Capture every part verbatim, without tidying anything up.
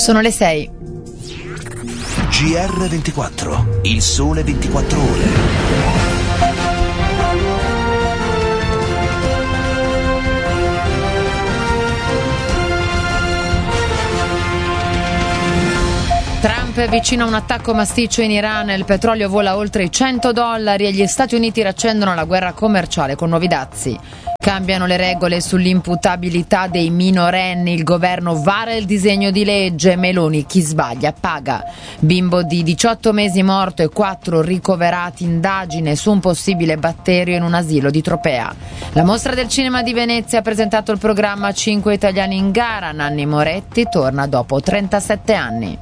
Sono le sei. G R ventiquattro, il sole ventiquattro ore. Trump è vicino a un attacco massiccio in Iran, il petrolio vola oltre i cento dollari e gli Stati Uniti riaccendono la guerra commerciale con nuovi dazi. Cambiano le regole sull'imputabilità dei minorenni, il governo vara il disegno di legge, Meloni chi sbaglia paga. Bimbo di diciotto mesi morto e quattro ricoverati, indagine su un possibile batterio in un asilo di Tropea. La Mostra del Cinema di Venezia ha presentato il programma Cinque italiani in gara, Nanni Moretti torna dopo trentasette anni.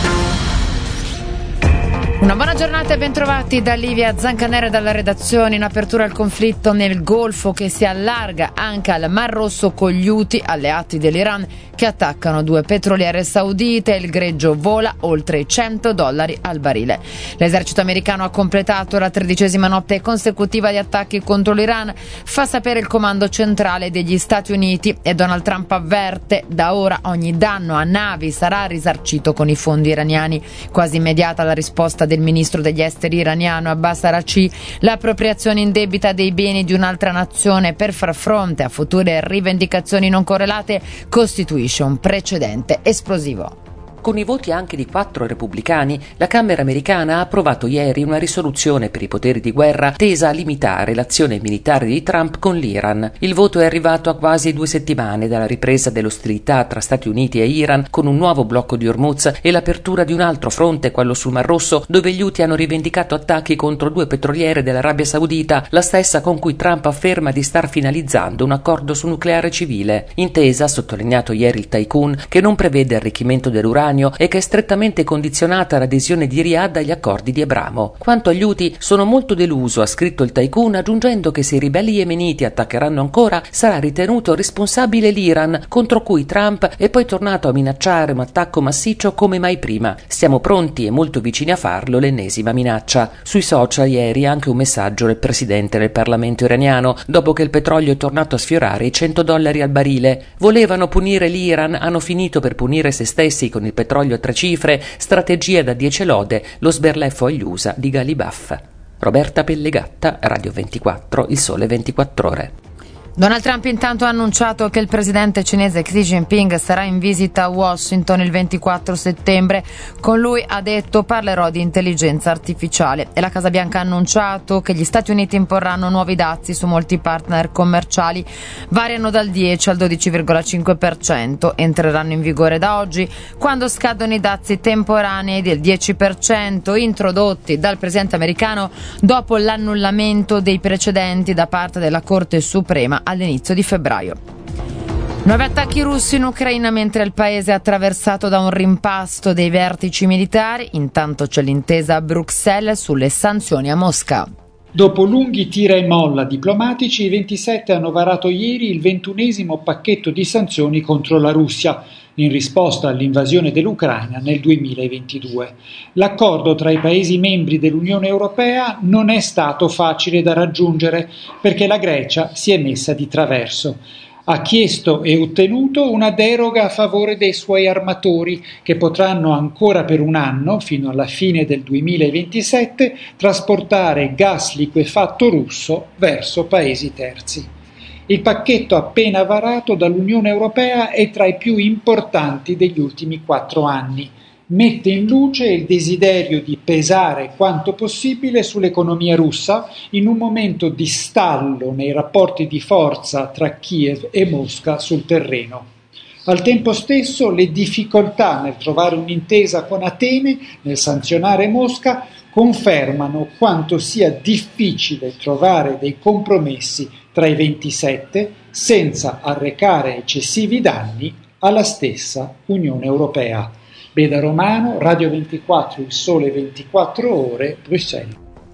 Una buona giornata e bentrovati da Livia Zancanera dalla redazione. In apertura al conflitto nel Golfo che si allarga anche al Mar Rosso con gli Houthi, alleati dell'Iran, che attaccano due petroliere saudite. Il greggio vola oltre i cento dollari al barile. L'esercito americano ha completato la tredicesima notte consecutiva di attacchi contro l'Iran, fa sapere il comando centrale degli Stati Uniti, e Donald Trump avverte: da ora ogni danno a navi sarà risarcito con i fondi iraniani. Quasi immediata la risposta del ministro degli esteri iraniano Abbas Araghchi: l'appropriazione indebita dei beni di un'altra nazione per far fronte a future rivendicazioni non correlate costituisce un precedente esplosivo. Con i voti anche di quattro repubblicani, la Camera americana ha approvato ieri una risoluzione per i poteri di guerra tesa a limitare l'azione militare di Trump con l'Iran. Il voto è arrivato a quasi due settimane dalla ripresa dell'ostilità tra Stati Uniti e Iran, con un nuovo blocco di Hormuz e l'apertura di un altro fronte, quello sul Mar Rosso, dove gli Houthi hanno rivendicato attacchi contro due petroliere dell'Arabia Saudita, la stessa con cui Trump afferma di star finalizzando un accordo su nucleare civile. Intesa, ha sottolineato ieri il tycoon, che non prevede arricchimento dell'uranio e che è strettamente condizionata all'adesione di Riyadh agli accordi di Abramo. Quanto agli Houthi, sono molto deluso, ha scritto il tycoon, aggiungendo che se i ribelli yemeniti attaccheranno ancora sarà ritenuto responsabile l'Iran, contro cui Trump è poi tornato a minacciare un attacco massiccio come mai prima. Siamo pronti e molto vicini a farlo, l'ennesima minaccia. Sui social ieri anche un messaggio del presidente del Parlamento iraniano, dopo che il petrolio è tornato a sfiorare i cento dollari al barile. Volevano punire l'Iran, hanno finito per punire se stessi con il petrolio a tre cifre, strategia da dieci lode, lo sberleffo agli U S A di Galibaff. Roberta Pellegatta, Radio ventiquattro, il sole ventiquattro ore. Donald Trump intanto ha annunciato che il presidente cinese Xi Jinping sarà in visita a Washington il ventiquattro settembre. Con lui, ha detto, parlerò di intelligenza artificiale. E la Casa Bianca ha annunciato che gli Stati Uniti imporranno nuovi dazi su molti partner commerciali. Variano dal dieci al dodici virgola cinque per cento. Entreranno in vigore da oggi, quando scadono i dazi temporanei del dieci per cento introdotti dal presidente americano dopo l'annullamento dei precedenti da parte della Corte Suprema all'inizio di febbraio. Nuovi attacchi russi in Ucraina mentre il paese è attraversato da un rimpasto dei vertici militari. Intanto c'è l'intesa a Bruxelles sulle sanzioni a Mosca. Dopo lunghi tira e molla diplomatici, i ventisette hanno varato ieri il ventunesimo pacchetto di sanzioni contro la Russia, in risposta all'invasione dell'Ucraina nel duemilaventidue. L'accordo tra i Paesi membri dell'Unione Europea non è stato facile da raggiungere perché la Grecia si è messa di traverso. Ha chiesto e ottenuto una deroga a favore dei suoi armatori, che potranno ancora per un anno, fino alla fine del duemilaventisette, trasportare gas liquefatto russo verso Paesi terzi. Il pacchetto appena varato dall'Unione Europea è tra i più importanti degli ultimi quattro anni. Mette in luce il desiderio di pesare quanto possibile sull'economia russa in un momento di stallo nei rapporti di forza tra Kiev e Mosca sul terreno. Al tempo stesso, le difficoltà nel trovare un'intesa con Atene, nel sanzionare Mosca, confermano quanto sia difficile trovare dei compromessi tra i ventisette senza arrecare eccessivi danni alla stessa Unione Europea. Beda Romano, Radio ventiquattro, il sole ventiquattro ore, Bruxelles.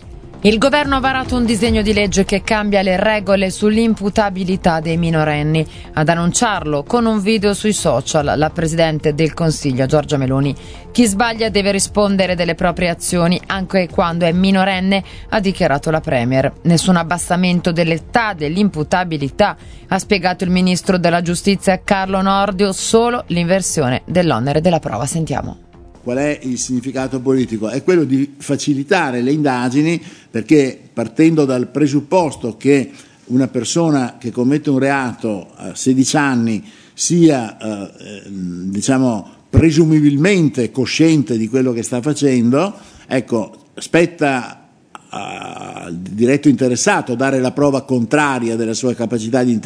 Il governo ha varato un disegno di legge che cambia le regole sull'imputabilità dei minorenni. Ad annunciarlo con un video sui social la Presidente del Consiglio Giorgia Meloni. Chi sbaglia deve rispondere delle proprie azioni anche quando è minorenne, ha dichiarato la Premier. Nessun abbassamento dell'età dell'imputabilità, ha spiegato il Ministro della Giustizia Carlo Nordio, solo l'inversione dell'onere della prova. Sentiamo. Qual è il significato politico? È quello di facilitare le indagini, perché partendo dal presupposto che una persona che commette un reato a sedici anni sia eh, diciamo presumibilmente cosciente di quello che sta facendo, ecco, spetta al diretto interessato dare la prova contraria della sua capacità di